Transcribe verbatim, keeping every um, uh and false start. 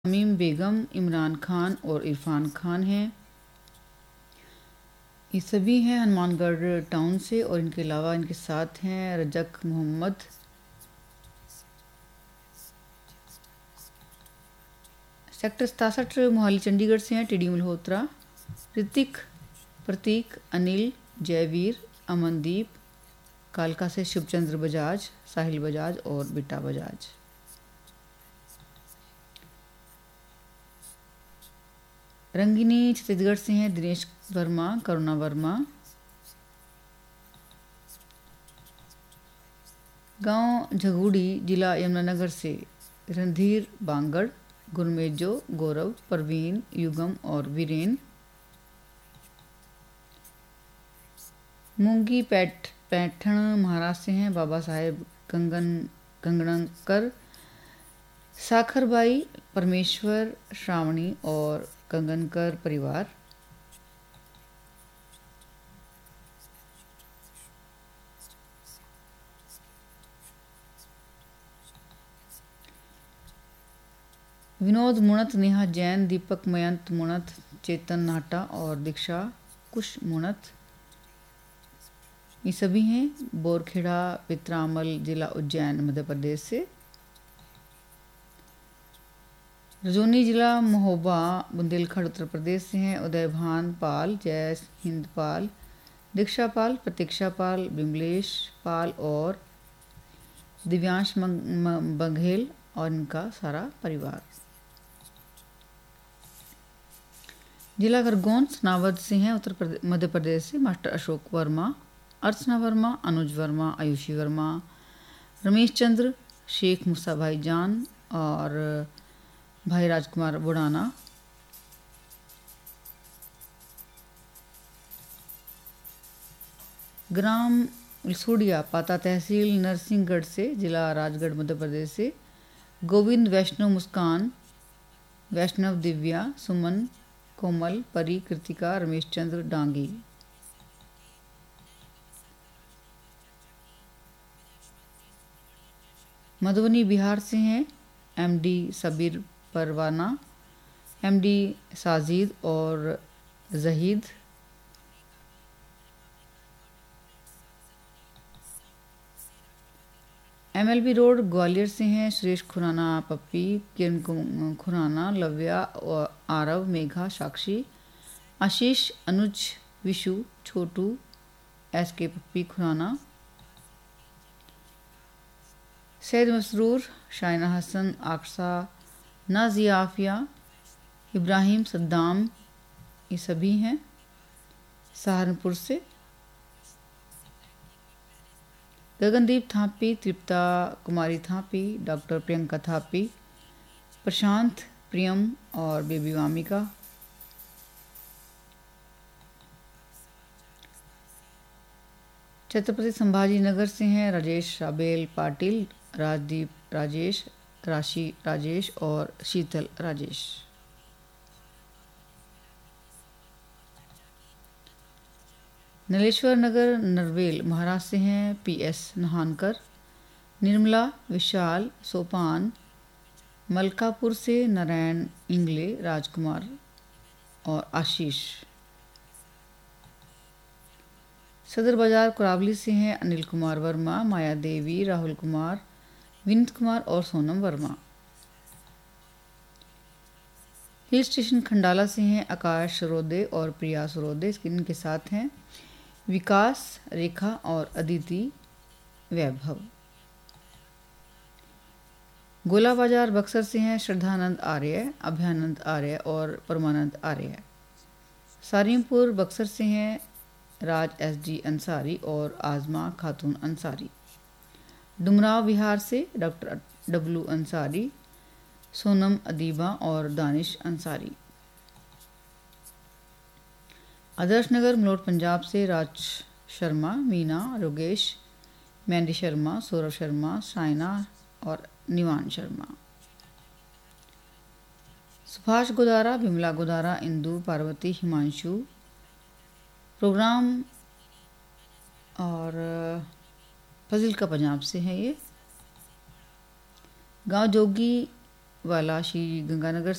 तमीम बेगम, इमरान खान और इरफान खान हैं। ये सभी हैं हनुमानगढ़ टाउन से और इनके अलावा इनके साथ हैं रजक मोहम्मद, सेक्टर सतासठ मोहाली चंडीगढ़ से हैं टीडी मल्होत्रा, ऋतिक, प्रतीक, अनिल, जयवीर, अमनदीप, कालका से शुभचंद्र बजाज, साहिल बजाज और बिटा बजाज। रंगिनी छत्तीसगढ़ से हैं दिनेश वर्मा, करुणा वर्मा। गांव झगुड़ी, जिला यमुनानगर से रणधीर बांगड़, गुरमेजो, गौरव, परवीन, युगम और वीरेन। मूंगी पैठ पैठण महाराष्ट्र से हैं बाबा साहेब कंगन कंगणकर, साखरबाई, परमेश्वर, श्रावणी और कंगनकर परिवार। विनोद मुणत, नेहा जैन, दीपक मयंत मुणत, चेतन नाटा और दीक्षा कुश मुणत, ये सभी हैं बोरखेड़ा पित्रामल, जिला उज्जैन, मध्य प्रदेश से। रजौनी, जिला महोबा, बुंदेलखंड, उत्तर प्रदेश से हैं उदयभान पाल, जय हिंद पाल, दीक्षा पाल, प्रतीक्षा पाल, बिमलेश पाल और दिव्यांश बघेल और इनका सारा परिवार। जिला खरगोन, सनावद से हैं उत्तर प्रदेश मध्य प्रदेश से मास्टर अशोक वर्मा, अर्चना वर्मा, अनुज वर्मा, आयुषी वर्मा, रमेश चंद्र, शेख मूसा भाईजान और भाई राजकुमार बुढ़ाना। ग्राम लसूड़िया, पाता तहसील नरसिंहगढ़ से, जिला राजगढ़, मध्य प्रदेश से गोविंद, वैष्णव, मुस्कान, वैष्णव, दिव्या, सुमन, कोमल, परी, कृतिका, रमेश चंद्र डांगी। मधुबनी, बिहार से हैं एमडी सबीर परवाना, एमडी साजिद और जहीद। एमएलबी रोड, ग्वालियर से हैं सुरेश खुराना, पप्पी, किरण खुराना, लव्या, आरव, मेघा, साक्षी, आशीष, अनुज, विशु, छोटू, एस के पप्पी खुराना। सैद मसरूर, शाइना हसन, आकसा, नाजिया आफिया, इब्राहिम, सद्दाम, ये सभी हैं सहारनपुर से। गगनदीप थापी, तृप्ता कुमारी थापी, डॉक्टर प्रियंका थापी, प्रशांत, प्रियम और बेबी वामिका। छत्रपति संभाजी नगर से हैं राजेश राबेल पाटिल, राजदीप राजेश, राशि राजेश और शीतल राजेश। नलेश्वर नगर, नरवेल, महाराष्ट्र से हैं पीएस नहानकर, निर्मला, विशाल, सोपान, मलकापुर से नारायण इंगले, राजकुमार और आशीष। सदर बाजार, कुरावली से हैं अनिल कुमार वर्मा, माया देवी, राहुल कुमार, विनीत कुमार और सोनम वर्मा। हिल स्टेशन खंडाला से हैं आकाश सरोदे और प्रिया सरोदे, इनके साथ हैं विकास, रेखा और अदिति वैभव। गोला बाजार, बक्सर से हैं श्रद्धानंद आर्य, अभयानंद आर्य और परमानंद आर्य। सारीमपुर, बक्सर से हैं राज एस डी अंसारी और आजमा खातून अंसारी। डुमराव, बिहार से डॉक्टर डब्लू अंसारी, सोनम अदीबा और दानिश अंसारी। आदर्श नगर, मलोट, पंजाब से राज शर्मा, मीना, योगेश, मैंडी शर्मा, सौरभ शर्मा, साइना और निवान शर्मा। सुभाष गोदारा, विमला गोदारा, इंदु, पार्वती, हिमांशु। प्रोग्राम और फजिल का पंजाब से है ये। गांव जोगी वाला श्री गंगानगर